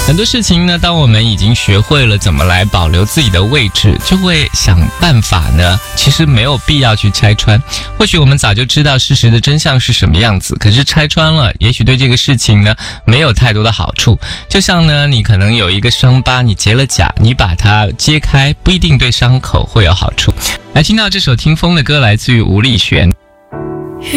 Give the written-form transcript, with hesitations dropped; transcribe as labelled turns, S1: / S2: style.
S1: 很多事情呢，当我们已经学会了怎么来保留自己的位置，就会想办法呢，其实没有必要去拆穿。或许我们早就知道事实的真相是什么样子，可是拆穿了，也许对这个事情呢，没有太多的好处。就像呢，你可能有一个伤疤，你结了痂，你把它揭开，不一定对伤口会有好处。来听到这首听风的歌，来自于吴丽璇。